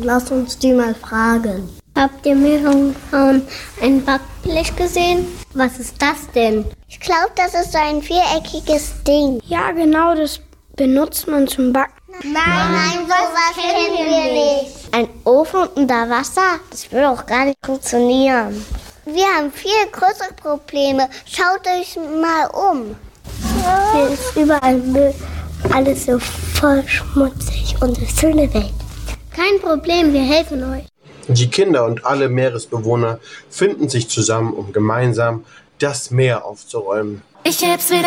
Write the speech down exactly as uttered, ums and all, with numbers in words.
lass uns die mal fragen. Habt ihr Meerjungfrauen ein Backblech gesehen? Was ist das denn? Ich glaube, das ist so ein viereckiges Ding. Ja, genau, das benutzt man zum Backen. Nein, nein, sowas kennen wir nicht. Ein Ofen unter Wasser? Das würde auch gar nicht funktionieren. Wir haben viel größere Probleme. Schaut euch mal um. Hier ist überall Müll, alles so voll schmutzig und eine schöne Welt. Kein Problem, wir helfen euch. Die Kinder und alle Meeresbewohner finden sich zusammen, um gemeinsam das Meer aufzuräumen. Ich heb's wieder